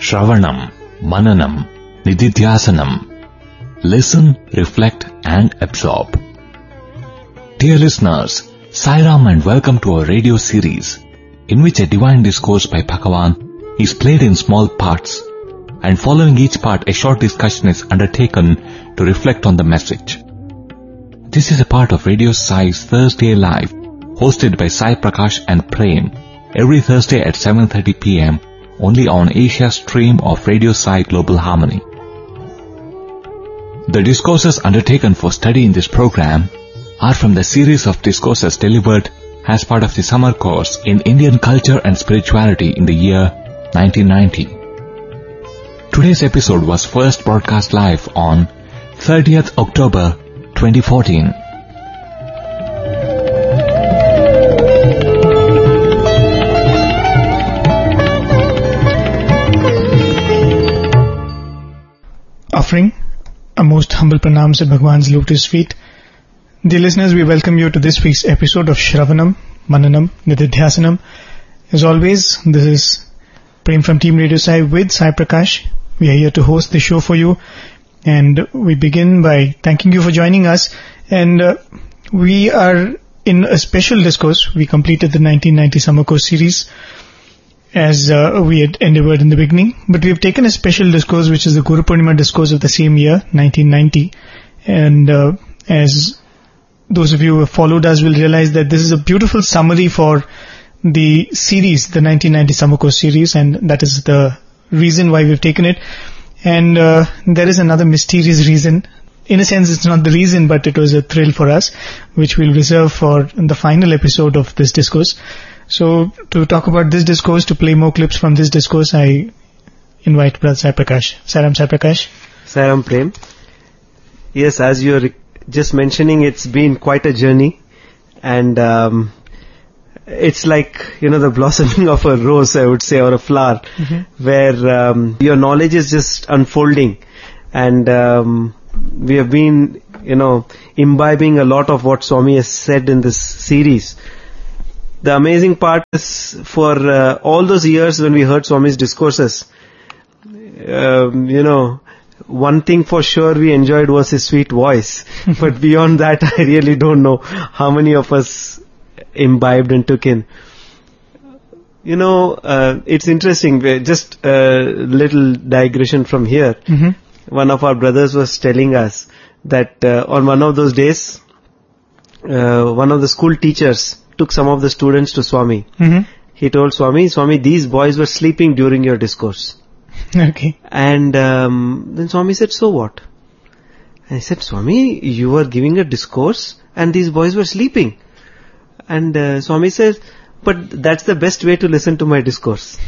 Shravanam, Mananam, Nididhyasanam. Listen, reflect and absorb. Dear listeners, Sai Ram and welcome to our radio series in which a divine discourse by Bhagavan is played in small parts, and following each part a short discussion is undertaken to reflect on the message. This is a part of Radio Sai's Thursday Live, hosted by Sai Prakash and Prem, every Thursday at 7:30 p.m. only on Asia stream of Radio Sai Global Harmony. The discourses undertaken for study in this program are from the series of discourses delivered as part of the summer course in Indian Culture and Spirituality in the year 1990. Today's episode was first broadcast live on 30th October 2014. Offering a most humble pranams at Bhagwan's lotus feet. Dear listeners, we welcome you to this week's episode of Shravanam, Mananam, Nididhyasanam. As always, this is Prem from Team Radio Sai with Sai Prakash. We are here to host the show for you, and we begin by thanking you for joining us. And we are in a special discourse. We completed the 1990 summer course series as we had endeavored in the beginning, but we have taken a special discourse which is the Guru Purnima discourse of the same year, 1990, and as those of you who have followed us will realize that this is a beautiful summary for the series, the 1990 summer course series, and that is the reason why we've taken it. And there is another mysterious reason. In a sense, it's not the reason, but it was a thrill for us, which we'll reserve for the final episode of this discourse. So, to talk about this discourse, to play more clips from this discourse, I invite Brother Sai Prakash. Saram Sai Prakash. Saram Prem. Yes, as you're just mentioning, it's been quite a journey, and it's like, the blossoming of a rose, I would say, or a flower, where your knowledge is just unfolding, and we have been, imbibing a lot of what Swami has said in this series. The amazing part is, for all those years when we heard Swami's discourses, one thing for sure we enjoyed was his sweet voice. But beyond that, I really don't know how many of us imbibed and took in. It's interesting, just a little digression from here. One of our brothers was telling us that on one of those days, one of the school teachers took some of the students to Swami. He told Swami, these boys were sleeping during your discourse. Okay. And then Swami said, so what? And I said, Swami, you were giving a discourse and these boys were sleeping. And Swami says, but that's the best way to listen to my discourse.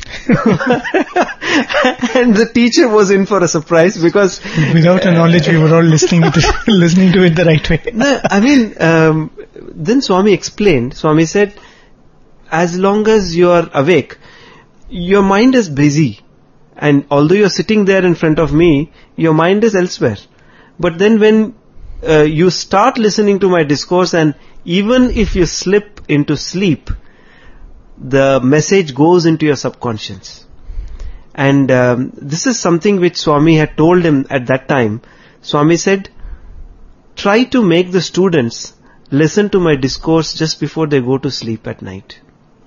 And the teacher was in for a surprise because without a knowledge, we were all listening to it the right way. No, I mean, then Swami explained. Swami said, as long as you are awake, your mind is busy. And although you're sitting there in front of me, your mind is elsewhere. But then when you start listening to my discourse, and even if you slip into sleep, the message goes into your subconscious. And this is something which Swami had told him at that time. Swami said, try to make the students listen to my discourse just before they go to sleep at night.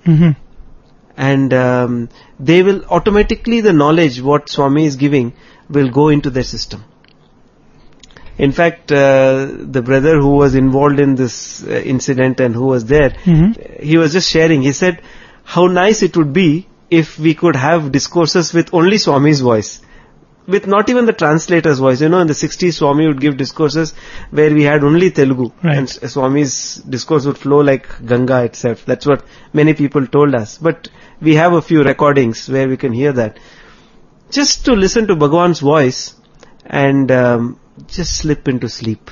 And they will automatically, the knowledge what Swami is giving will go into their system. In fact, the brother who was involved in this incident and who was there, he was just sharing. He said, how nice it would be if we could have discourses with only Swami's voice, with not even the translator's voice. In the 60s, Swami would give discourses where we had only Telugu. Right. And Swami's discourse would flow like Ganga itself. That's what many people told us. But we have a few recordings where we can hear that. Just to listen to Bhagwan's voice and just slip into sleep.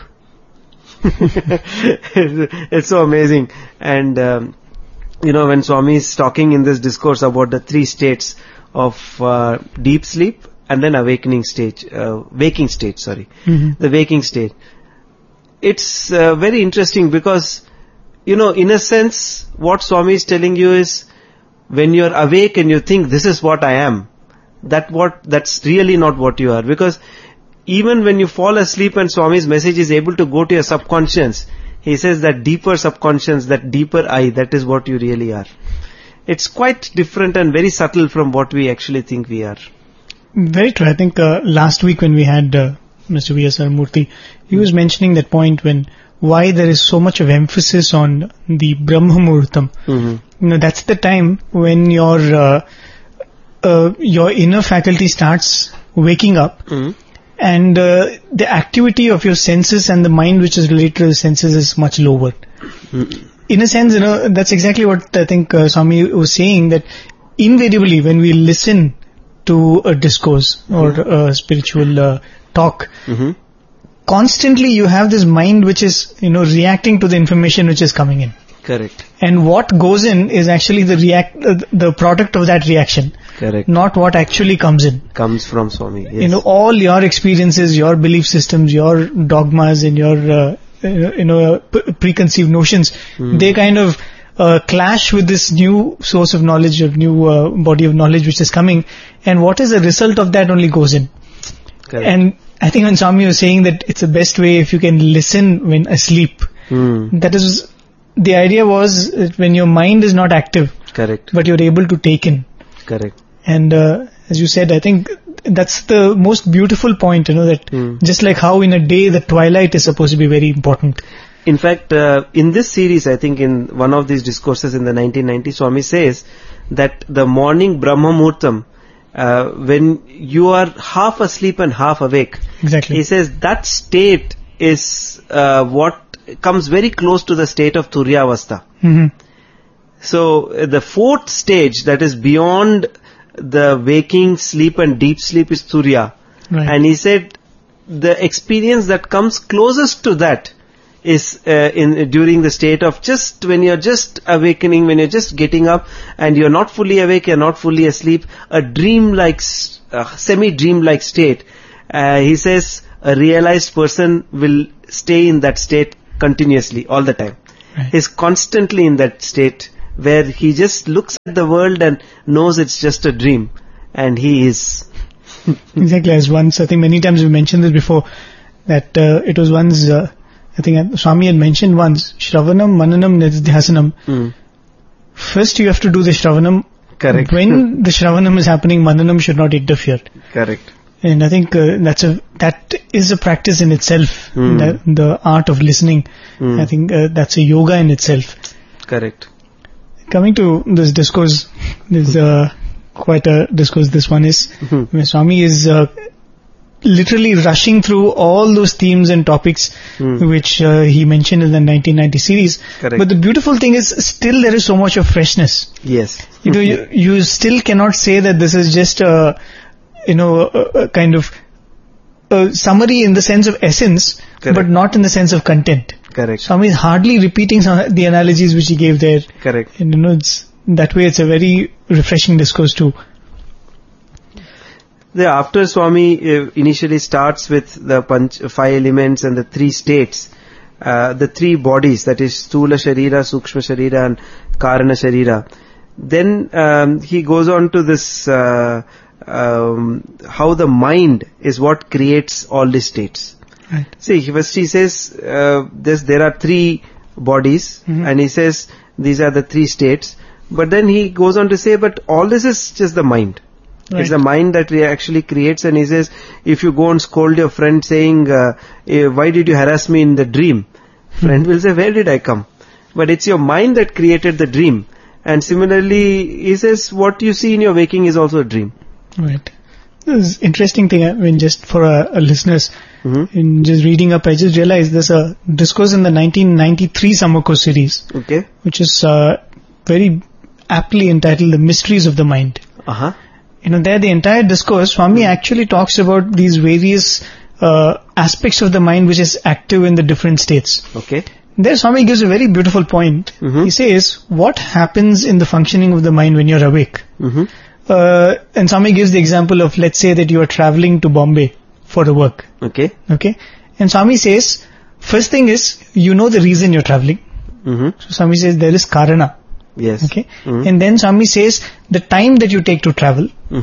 It's so amazing. And, when Swami is talking in this discourse about the 3 states of deep sleep, and then waking stage, the waking state. It's very interesting because, in a sense, what Swami is telling you is, when you're awake and you think, this is what I am, that's really not what you are. Because even when you fall asleep and Swami's message is able to go to your subconscious, he says that deeper subconscious, that deeper I, that is what you really are. It's quite different and very subtle from what we actually think we are. Very true. I think last week when we had Mr. V.S.R. Murthy, he was mentioning that point why there is so much of emphasis on the Brahma Muhurtam. Mm-hmm. That's the time when your inner faculty starts waking up, and the activity of your senses and the mind which is related to the senses is much lower. In a sense, that's exactly what I think Swami was saying, that invariably when we listen to a discourse or a spiritual talk, constantly you have this mind which is, reacting to the information which is coming in. Correct. And what goes in is actually the product of that reaction. Correct. Not what actually comes in. Comes from Swami. Yes. All your experiences, your belief systems, your dogmas and your, preconceived notions, they kind of clash with this new source of knowledge or new body of knowledge which is coming. And what is the result of that only goes in. Correct. And I think when Swami was saying that it's the best way if you can listen when asleep, that is, the idea was that when your mind is not active, correct, but you're able to take in. Correct. And as you said, I think that's the most beautiful point, that just like how in a day the twilight is supposed to be very important. In fact, in this series, I think in one of these discourses in the 1990s, Swami says that the morning Brahma Muhurtam, when you are half asleep and half awake, exactly, he says that state is what comes very close to the state of Turyavastha. So the fourth stage, that is beyond the waking sleep and deep sleep, is Turya. Right. And he said the experience that comes closest to that is during the state of just when you're just awakening, when you're just getting up and you're not fully awake, you're not fully asleep, a dream-like, semi-dream-like state. He says a realized person will stay in that state continuously all the time. Right. He's constantly in that state where he just looks at the world and knows it's just a dream, and he is. Exactly. As once, I think many times we mentioned this before, that it was once, I think Swami had mentioned once, Shravanam, Mananam, Nididhyasanam. First you have to do the Shravanam. Correct. When the Shravanam is happening, Mananam should not interfere. Correct. And I think that is a practice in itself, the art of listening. I think that's a yoga in itself. Correct. Coming to this discourse, there's quite a discourse this one is, where Swami is literally rushing through all those themes and topics which he mentioned in the 1990 series. Correct. But the beautiful thing is, still there is so much of freshness. Yes. You still cannot say that this is just a kind of a summary in the sense of essence, correct, but not in the sense of content. Correct. Swami is hardly repeating the analogies which he gave there. Correct. And that way it's a very refreshing discourse too. After Swami initially starts with the five elements and the three states, the three bodies, that is Sthula Sharira, Sukshma Sharira and Karana Sharira. Then he goes on to this how the mind is what creates all these states. Right. See, first he says there are three bodies, and he says these are the three states. But then he goes on to say, but all this is just the mind. Right. It's the mind that actually creates. And he says, if you go and scold your friend saying, why did you harass me in the dream? Friend will say, where did I come? But it's your mind that created the dream. And similarly, he says, what you see in your waking is also a dream. Right. This is interesting thing, when just for our listeners, in just reading up, I just realized there's a discourse in the 1993 Summer Course series, okay, which is very aptly entitled The Mysteries of the Mind. There the entire discourse, Swami actually talks about these various aspects of the mind which is active in the different states. Okay. There Swami gives a very beautiful point. He says, what happens in the functioning of the mind when you're awake? And Swami gives the example of, let's say that you are traveling to Bombay for the work. Okay. And Swami says, first thing is, you know the reason you're traveling. So Swami says there is Karana. Yes. Okay. And then Swami says the time that you take to travel.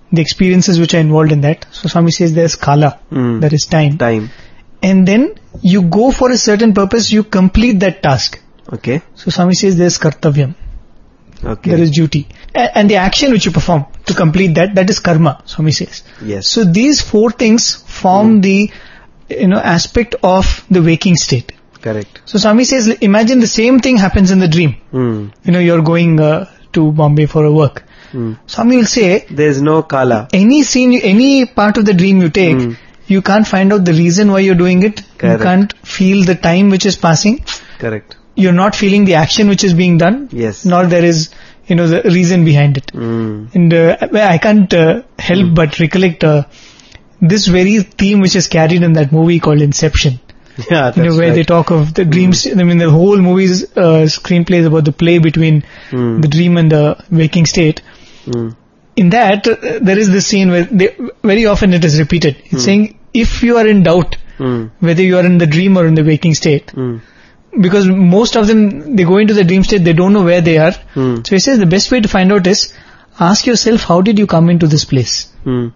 the experiences which are involved in that. So Swami says there's kala, there is time. And then you go for a certain purpose, you complete that task. Okay. So Swami says there's kartavyam. Okay. There is duty. And the action which you perform to complete that is karma, Swami says. Yes. So these four things form the aspect of the waking state. Correct. So Swami says, imagine the same thing happens in the dream. You're going to Bombay for a work. Swami will say, there's no kala. Any scene, any part of the dream you take, you can't find out the reason why you're doing it. Correct. You can't feel the time which is passing. Correct. You're not feeling the action which is being done. Yes. Nor there is, the reason behind it. And I can't help but recollect this very theme which is carried in that movie called Inception. Yeah, that's where right. they talk of the dreams. I mean, the whole movie's screenplay is about the play between the dream and the waking state. In that, there is this scene where very often it is repeated. It's saying, if you are in doubt whether you are in the dream or in the waking state, because most of them, they go into the dream state, they don't know where they are. So he says the best way to find out is, ask yourself, how did you come into this place?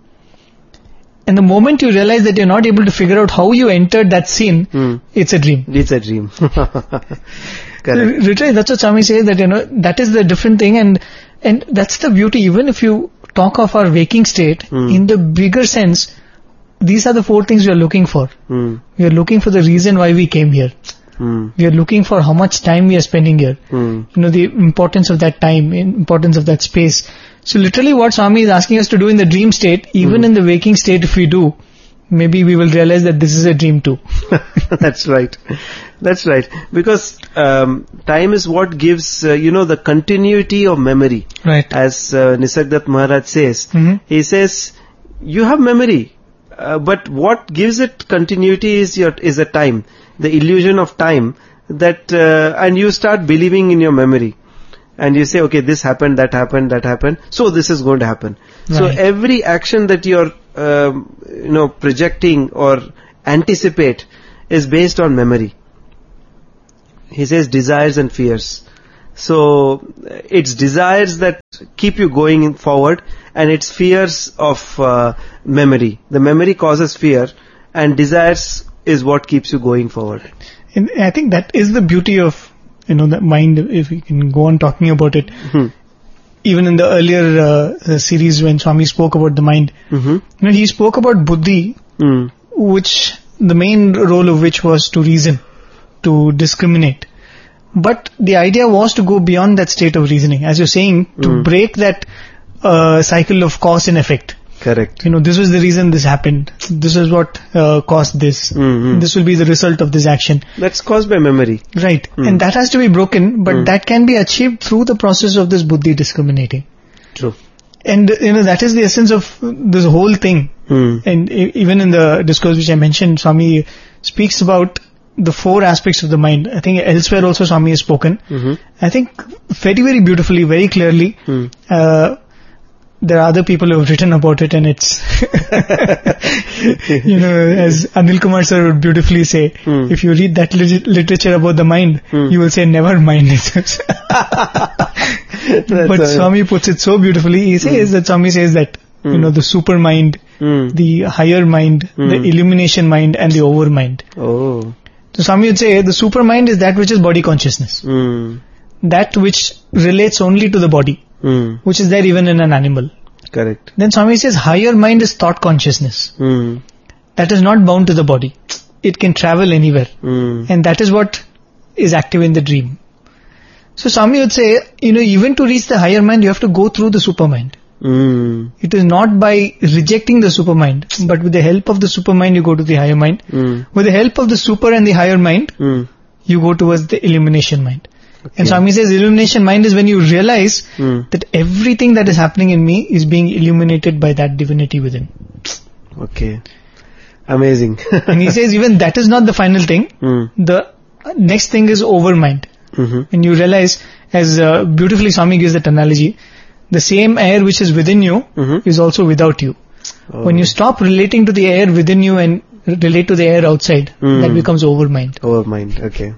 And the moment you realize that you're not able to figure out how you entered that scene, it's a dream. It's a dream. Correct. Literally, that's what Swami says, that, that is the different thing, and that's the beauty. Even if you talk of our waking state, in the bigger sense, these are the four things we are looking for. We are looking for the reason why we came here. We are looking for how much time we are spending here. The importance of that time, importance of that space. So literally what Swami is asking us to do in the dream state, even in the waking state, if we do, maybe we will realize that this is a dream too. That's right. That's right. Because time is what gives, the continuity of memory. Right. As Nisargadatta Maharaj says. He says, you have memory, but what gives it continuity is a time. The illusion of time that, and you start believing in your memory. And you say, okay, this happened, that happened, so this is going to happen. Right. So every action that you're, projecting or anticipate is based on memory. He says desires and fears. So it's desires that keep you going forward, and it's fears of memory. The memory causes fear, and desires is what keeps you going forward. And I think that is the beauty of the mind, if we can go on talking about it. Even in the earlier series when Swami spoke about the mind, he spoke about buddhi, which the main role of which was to reason, to discriminate. But the idea was to go beyond that state of reasoning, as you're saying, to break that cycle of cause and effect. Correct. This was the reason this happened. This is what caused this. This will be the result of this action. That's caused by memory. Right. And that has to be broken, but that can be achieved through the process of this buddhi discriminating. True. And, that is the essence of this whole thing. And even in the discourse which I mentioned, Swami speaks about the four aspects of the mind. I think elsewhere also Swami has spoken. I think very, very beautifully, very clearly. There are other people who have written about it, and it's, as Anil Kumar sir would beautifully say, if you read that literature about the mind, you will say, never mind it. But Swami puts it so beautifully. He says that Swami says that, the super mind, the higher mind, the illumination mind, and the over mind. Oh. So Swami would say the super mind is that which is body consciousness. That which relates only to the body. Which is there even in an animal. Correct. Then Swami says higher mind is thought consciousness. That is not bound to the body. It can travel anywhere. And that is what is active in the dream. So Swami would say, even to reach the higher mind, you have to go through the supermind. It is not by rejecting the supermind, but with the help of the supermind, you go to the higher mind. With the help of the super and the higher mind, you go towards the illumination mind. Okay. And Swami says illumination mind is when you realize that everything that is happening in me is being illuminated by that divinity within. Okay. Amazing. And he says even that is not the final thing. The next thing is over mind. And you realize, as beautifully Swami gives that analogy, the same air which is within you is also without you. When you stop relating to the air within you and relate to the air outside, that becomes over mind. Over mind, okay.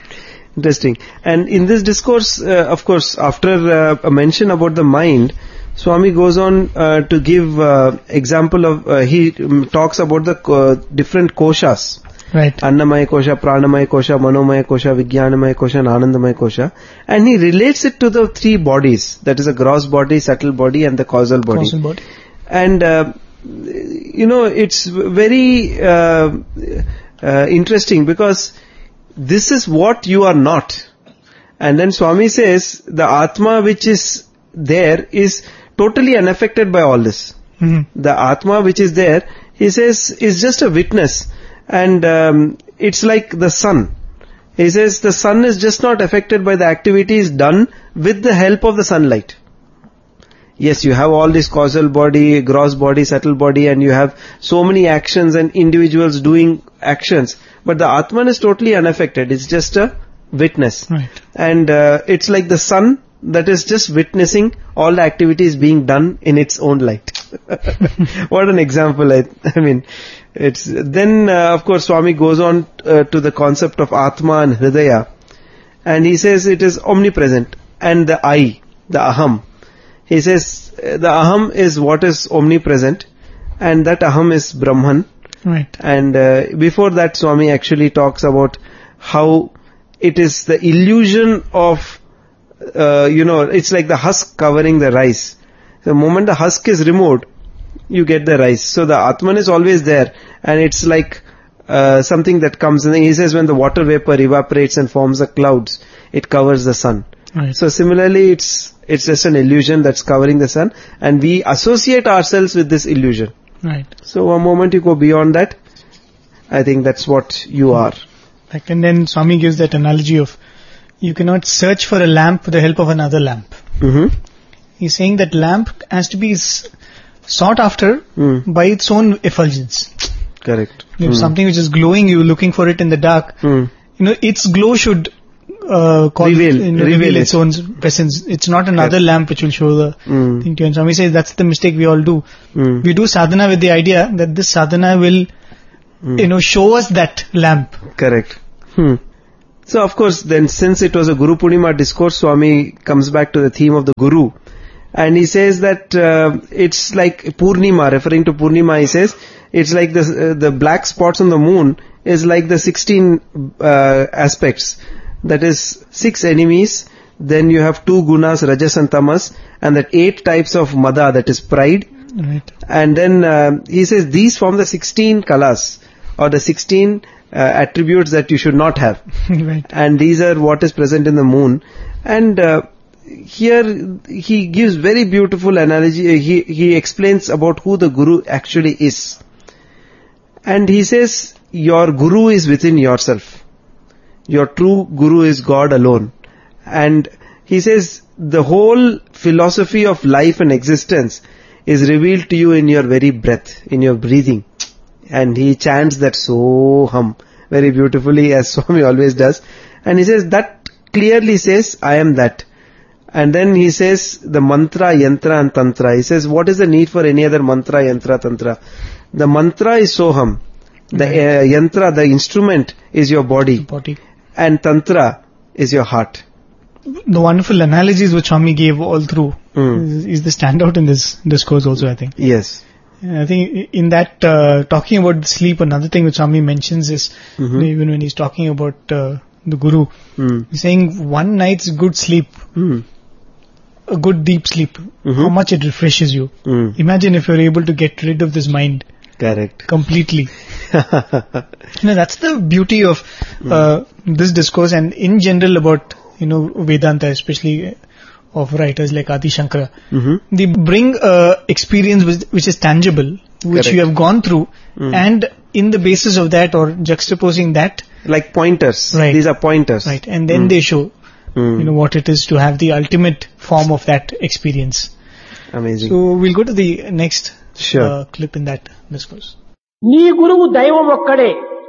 Interesting. And in this discourse, of course, after a mention about the mind, Swami goes on to give example of, he talks about the different koshas. Right. Annamaya kosha, pranamaya kosha, manomaya kosha, vijnanamaya kosha and anandamaya kosha. And he relates it to the three bodies. That is the gross body, subtle body and the causal body. Causal body. And, it's very interesting because this is what you are not. And then Swami says the Atma which is there is totally unaffected by all this. Mm-hmm. The Atma which is there, he says, is just a witness. And it's like the sun. He says the sun is just not affected by the activities done with the help of the sunlight. Yes, you have all this causal body, gross body, subtle body, and you have so many actions and individuals doing actions. But the Atman is totally unaffected. It's just a witness. Right. And it's like the sun that is just witnessing all the activities being done in its own light. What an example. I mean, it's then of course Swami goes on to the concept of Atma and Hridaya, and he says it is omnipresent. And the I, the Aham, he says the Aham is what is omnipresent, and that Aham is Brahman. Right. And before that Swami actually talks about how it is the illusion of it's like the husk covering the rice. The moment the husk is removed, you get the rice. So the Atman is always there, and it's like something that comes. And he says when the water vapor evaporates and forms the clouds, it covers the sun. Right. So similarly, it's just an illusion that's covering the sun, and we associate ourselves with this illusion. Right. So a moment you go beyond that, I think that's what you are. Like, and then Swami gives that analogy of you cannot search for a lamp with the help of another lamp. Mm-hmm. He's saying that lamp has to be sought after by its own effulgence. Correct. If something which is glowing, you're looking for it in the dark. Its glow should reveal its own presence. It's not another lamp which will show the thing to you. And Swami says that's the mistake we all do. We do sadhana with the idea that this sadhana will, show us that lamp. Correct. So of course then, since it was a Guru Purnima discourse, Swami comes back to the theme of the Guru. And he says that it's like Purnima, referring to Purnima, he says, it's like the black spots on the moon is like the 16 aspects. That is 6 enemies, then you have 2 gunas, Rajas and Tamas, and that 8 types of Mada, that is pride. Right. And then he says these form the 16 kalas, or the 16 attributes that you should not have. Right. And these are what is present in the moon. And here he gives very beautiful analogy. He explains about who the Guru actually is. And he says your Guru is within yourself. Your true Guru is God alone. And he says the whole philosophy of life and existence is revealed to you in your very breath, in your breathing. And he chants that Soham very beautifully, as Swami always does. And he says that clearly says, I am that. And then he says the mantra, yantra and tantra. He says, what is the need for any other mantra, yantra, tantra? The mantra is Soham. The yantra, the instrument, is your body. And tantra is your heart. The wonderful analogies which Swami gave all through is the standout in this discourse also, I think. Yes. I think in that, talking about sleep, another thing which Swami mentions is, even when he's talking about the Guru, he's saying one night's good sleep, a good deep sleep, how much it refreshes you. Imagine if you're able to get rid of this mind. Correct. Completely. That's the beauty of this discourse, and in general about, Vedanta, especially of writers like Adi Shankara. They bring experience which is tangible, which you have gone through, and in the basis of that, or juxtaposing that, like pointers. Right. These are pointers. Right. And then they show, what it is to have the ultimate form of that experience. Amazing. So we'll go to the next clip in that discourse. నీ గురువు దైవం ఒక్కడే.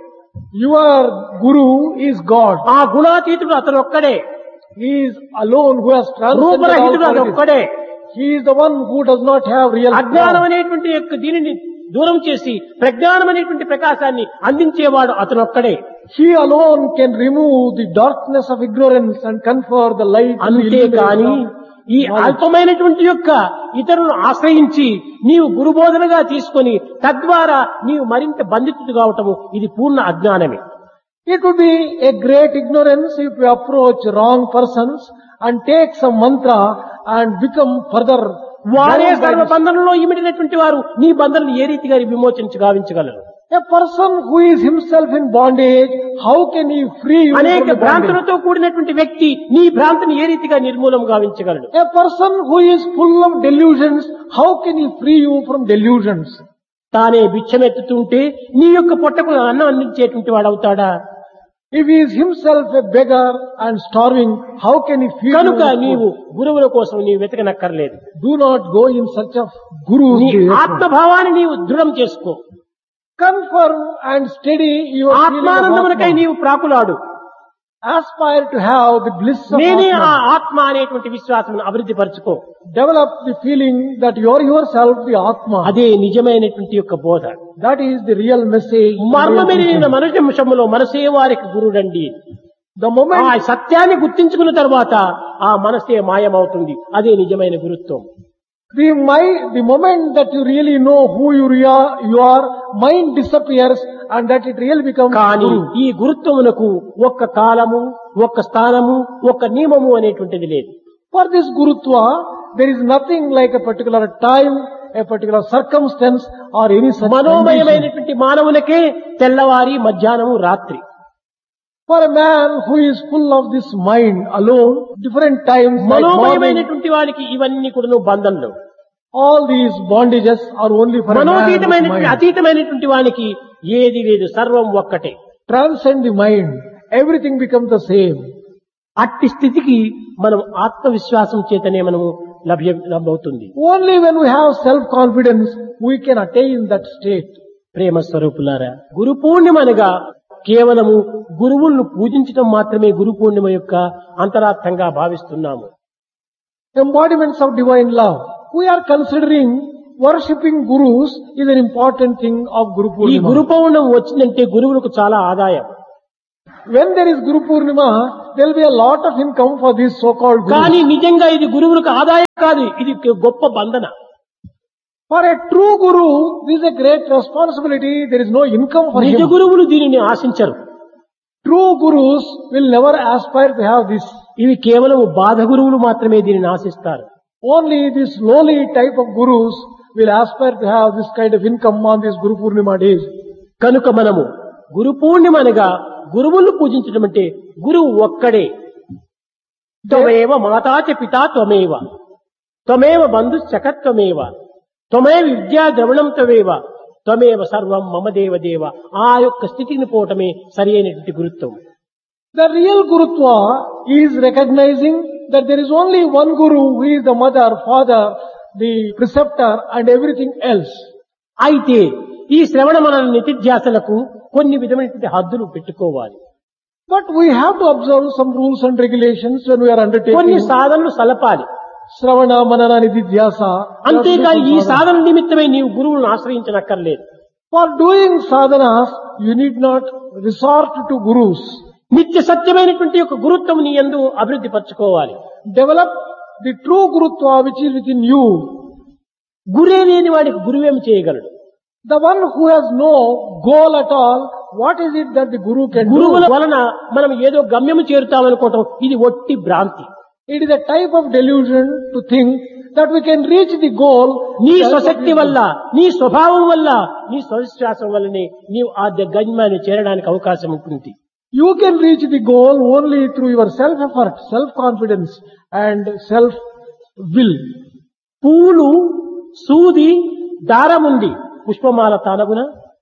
Your Guru is God. ఆ గుణాతీతుడు అతను ఒక్కడే. He is alone who has transcended all రూపరహితుడు అది qualities. ఒక్కడే. He is the one who does not have real అజ్ఞానం form. అనేటువంటి యొక్క దీనిని దూరం చేసి ప్రజ్ఞానం అనేటువంటి ప్రకాశాన్ని అందించేవాడు అతను ఒక్కడే. He alone can remove the darkness of ignorance and confer the light. అంతేకాని ఈ అల్పమైనటువంటి యొక్క ఇతరులను ఆశ్రయించి నీవు గురుబోధనగా తీసుకొని తద్వారా నీవు మరింత బంధితుడు కావటము ఇది పూర్ణ అజ్ఞానమే. It would be a great ignorance if you approach wrong persons and take some mantra and become further. వారే bound by సర్వ this. బంధనంలో ఇమిడినటువంటి వారు నీ బంధనలు ఏ రీతిగా విమోచించి గావించగలరు? A person who is himself in bondage, how can he free you అనేక from the bondage? భ్రాంతులతో కూడినటువంటి వ్యక్తి నీ భ్రాంతిని ఏ రీతిగా నిర్మూలం గావించగలడు? A person who is full of delusions, how can he free you from delusions? తానే భిక్షమెత్తుతుంటే నీ యొక్క పొట్టకు అన్నం అందించేటువంటి వాడవుతాడా? If he is himself a beggar and starving, how can he feed కనుక you? నీవు గురువుల కోసం నీవు వెతకనక్కర్లేదు. Do not go in search of gurus. నీ ఆత్మభావాన్ని నీవు దృఢం చేసుకో. Confirm and steady your feeling of ఆత్మానందమునకై Atma. నీవు ప్రాకులాడు. Aspire to have the bliss of నేనే ఆ Atma. ఆత్మ అనేటువంటి విశ్వాసం అభివృద్ధి పరచుకో. Develop the feeling that you are yourself the Atma. అదే నిజమైనటువంటి యొక్క బోధ. That is the real message. the real మర్మమెరిగిన teaching. మనుజంశములో మనసే వారికి గురుడండి. The ఆ moment సత్యాన్ని గుర్తించుకున్న తర్వాత ఆ మనసే మాయమవుతుంది. అదే నిజమైన గురుత్వం. the moment that you really know who you are, mind disappears and that it really becomes కానీ guru. ఈ గురుత్వమునకు ఒక్క కాలము, ఒక్క స్థానము, ఒక్క నియమము అనేటువంటిది లేదు. For this gurutva, there is nothing like a particular time, a particular circumstance or any such condition. మనోమయమైనటువంటి మానవులకే తెల్లవారి మధ్యాహ్నము రాత్రి. For a man who is full of this mind alone, different times, like morning, మనోమయమైనటువంటి వారికి ఇవన్నీ కూడా బంధంలో. all these bondages are only for a man with మనోతీతమైనటువంటి mind. అతీతమైనటువంటి వానికి ఏది లేదు, సర్వం ఒక్కటే. Transcend the mind, everything becomes the same. అట్టి స్థితికి మనం ఆత్మవిశ్వాసం చేతనే మనము లభ్యమవుతుంది. Only when we have self-confidence, we can attain that state. ప్రేమ స్వరూపులారా, గురు పూర్ణిమ అనగా కేవలము గురువులను పూజించడం మాత్రమే గురు పూర్ణిమ యొక్క అంతరార్థంగా భావిస్తున్నాము. Embodiments of divine love. We are considering worshipping gurus is an important thing of Guru ఈ గురు Purnima. పౌర్ణం వచ్చిందంటే గురువులకు చాలా ఆదాయం. When there is Guru Purnima, there will be a lot of income for these so-called కానీ gurus. నిజంగా ఇది గురువులకు ఆదాయం కాదు, ఇది గొప్ప బంధన. For a true guru, this is a great responsibility. There is no income for నిజ him. గురువులు దీనిని ఆశించరు. True gurus will never aspire to have this. ఇవి కేవలం బాధ గురువులు మాత్రమే దీనిని ఆశిస్తారు. Only this lowly type of gurus will aspire to have this kind of income on these Guru Purnima days. కనుక మనము గురు పూర్ణిమ అనగా గురువులను పూజించడం అంటే గురువు ఒక్కడే. త్వమేవ మాతాచ పితా త్వమేవ, త్వమేవ బంధుశ్చక త్వమేవ, త్వమేవ విద్యా ద్రవణం త్వమేవ, త్వమేవ సర్వం మమ దేవ దేవ. ఆ యొక్క స్థితిని పోవటమే సరి అయినటువంటి గురుత్వం. The real Gurutva is recognizing that there is only one Guru who is the mother, father, the preceptor and everything else. అయితే ఈ శ్రవణ మనన నితిధ్యాసలకు కొన్ని విధమైనటువంటి హద్దులు పెట్టుకోవాలి. But we have to observe some rules and regulations when we are కొన్ని undertaking సాధనలు సలపాలి. Sravana, Manana, Nididhyasa. అంతేకాని ఈ సాధన నిమిత్తమై నీవు గురువులను ఆశ్రయించనక్కర్లేదు. For doing sadhanas, you need not resort to gurus. నిత్య సత్యమైనటువంటి యొక్క గురుత్వం నీ యందు అభివృద్ధి పరచుకోవాలి. Develop the true Gurutva which is within you. గురే లేని వాడికి గురువేమి చేయగలడు? The one who has no goal at all, what is it that the Guru can గురువుల do? వలన మనం ఏదో గమ్యము చేరుతామనుకోవటం ఇది ఒట్టి భ్రాంతి. It is a type of delusion to think that we can reach the goal. నీ స్వశక్తి వల్ల, నీ స్వభావం వల్ల, నీ స్వవిశ్వాసం వల్లనే నీవు ఆ గమ్యాన్ని చేరడానికి అవకాశం ఉంటుంది. You can reach the goal only through your self-effort, self-confidence and self-will. పూలు, సూది, దారముంది, పుష్పమాల తానగున.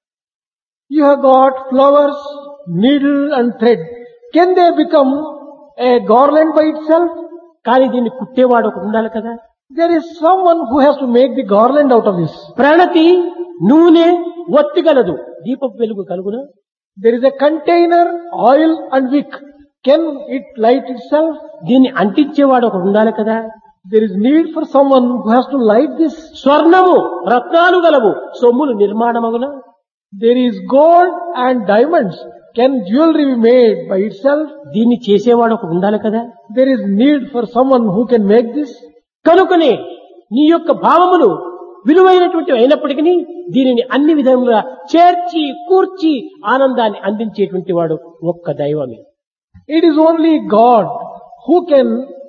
You have got flowers, needle and thread. Can they become a garland by itself? కానీ దీన్ని కుట్టేవాడు ఒకడు ఉండాలి కదా. There is someone who has to make the garland out of this. ప్రణతి, నూనె, ఒత్తి గలదు, దీపపు వెలుగు కలుగున. There is a container, oil and wick. Can it light itself? దీన్ని అంటించేవాడు ఒకడు ఉండాలి కదా. There is need for someone who has to light this. స్వర్ణము, రత్నాలు గలవు, సొమ్ములు నిర్మాణమగున. There is gold and diamonds. Can jewelry be made by itself? దీన్ని చేసేవాడు ఒకడు ఉండాలి కదా. There is need for someone who can make this. కనుకనే నీ యొక్క భావములు విలువైనటువంటి అయినప్పటికీ దీనిని అన్ని విధముగా చేర్చి కూర్చి ఆనందాన్ని అందించేటువంటి వాడు ఒక్క దైవమే. It is only God who can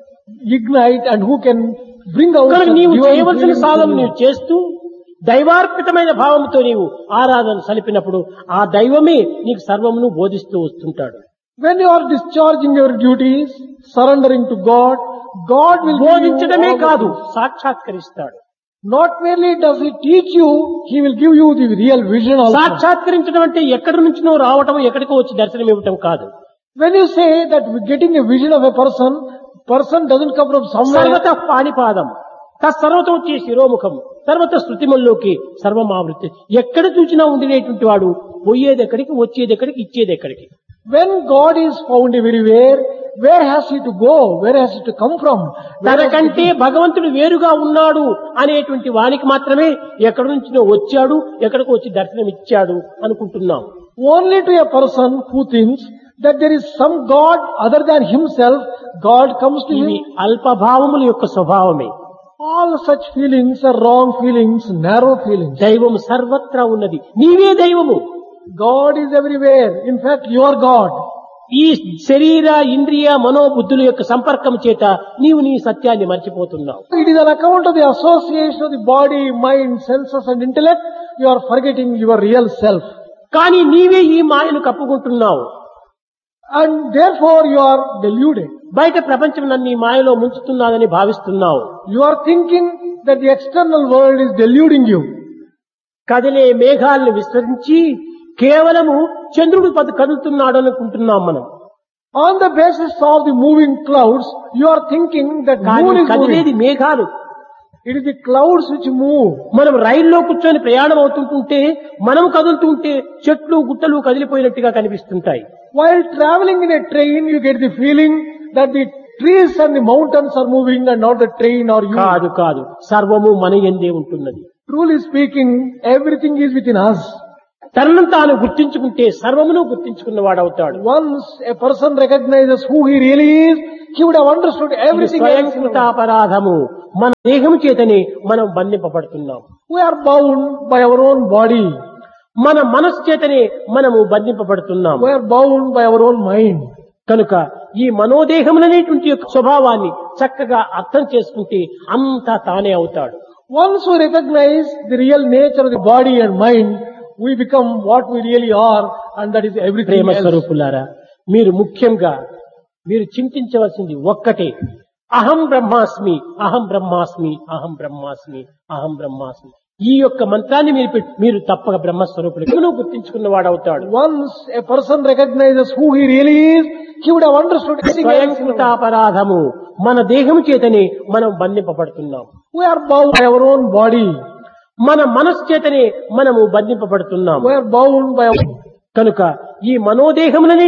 ignite and who can bring out కనుక such నీవు divine చేయవలసిన feelings సాధన in you. నీవు చేస్తూ దైవార్పితమైన భావంతో నీవు ఆరాధన సలిపినప్పుడు ఆ దైవమే నీకు సర్వమును బోధిస్తూ వస్తుంటాడు. When you are discharging your duties, surrendering to God, God will give you బోధించడమే all the కాదు things. సాక్షాత్కరిస్తాడు. Not merely does He teach you, He will give you the real vision also. సాక్షాత్కరించడం అంటే ఎక్కడి నుంచినో రావటం ఎక్కడికో వచ్చి దర్శనం ఇవ్వటం కాదు. When you say that getting a vision of a person doesn't come from somewhere. సర్వత పాణిపాదం తత్సర్వతో శిరోముఖం సర్వత శృతిముల్లోకి సర్వమావృత్తి. ఎక్కడ చూసినా ఉండినటువంటి వాడు పోయేది ఎక్కడికి, వచ్చేది ఎక్కడికి, ఇచ్చేది ఎక్కడికి. When God is found everywhere, where has He to go? Where has He to come from? తనకంటే భగవంతుడు వేరుగా ఉన్నాడు అనేటువంటి వానికి మాత్రమే ఎక్కడి నుంచినో వచ్చాడు, ఎక్కడికి వచ్చి దర్శనం ఇచ్చాడు అనుకుంటున్నాం. Only to a person who thinks that there is some God other than himself, God comes to ఇవి him. అల్పభావముల యొక్క స్వభావమే. All such feelings are wrong feelings, narrow feelings. దైవం సర్వత్రా ఉన్నది, నీవే దైవము. God is everywhere. In fact, you are God. ఈ శరీర ఇంద్రియ మనోబుద్ధుల యొక్క సంపర్కం చేత నీవు నీ సత్యాన్ని మర్చిపోతున్నావు. It is on account of the association of the body, mind, senses and intellect, you are forgetting your real self. కానీ నీవే ఈ మాయను కప్పుకుంటున్నావు. And therefore you are deluded. బయట ప్రపంచం నన్ను ఈ మాయలో ముంచుతున్నానని భావిస్తున్నావు. You are thinking that the external world is deluding you. కదిలే మేఘాలను విస్మరించి కేవలము చంద్రుడు కదులుతున్నాడు అనుకుంటున్నాం మనం. On the basis of the moving clouds, you are thinking that కానీ moon is కదిలేది moving. మేఘాలు. It is the clouds which move. మనం రైల్లో కూర్చొని ప్రయాణం అవుతుంటుంటే మనం కదులుతుంటే చెట్లు గుట్టలు కదిలిపోయినట్టుగా కనిపిస్తుంటాయి. While traveling in a train, you get the feeling that the trees and the mountains are moving and not the train or you. కాదు కాదు, సర్వము మన యందే ఉంటున్నది. Truly speaking, everything is within us. తనను తాను గుర్తించుకుంటే సర్వమును గుర్తించుకున్నవాడవుతాడు. Once a person recognizes who he really is, he would have understood everything else. స్వయంకృతాపరాధము. మన దేహం చేతనే మనం బంధింపబడుతున్నాం. We are bound by our own body. మన మనస్సు చేతనే మనము బంధింపబడుతున్నాం. We are bound by our own mind. కనుక ఈ మనోదేహములనేటువంటి యొక్క స్వభావాన్ని చక్కగా అర్థం చేసుకుంటే అంతా తానే అవుతాడు. Once we recognize the real nature of the body and mind, we become what we really are, and that is everything Prema else. స్వరూపులారా, మీరు ముఖ్యంగా మీరు చింతించవలసింది ఒక్కటే, అహం బ్రహ్మాస్మి, అహం బ్రహ్మాస్మి, అహం బ్రహ్మాస్మి, అహం బ్రహ్మాస్మి. ఈ యొక్క మంత్రాన్ని మీరు తప్పక బ్రహ్మస్వరూపుడు గుర్తించుకున్నవాడవుతాడు. Once a person recognizes who he really is, he would have understood everything else. స్వయంకృతాపరాధము. మన దేహము చేతనే మనం బంధింపబడుతున్నాం. We are bound by our own body. మన మనస్సు చేతనే మనము బంధింపబడుతున్నాం. We are bound by our కనుక ఈ మనోదేహములనే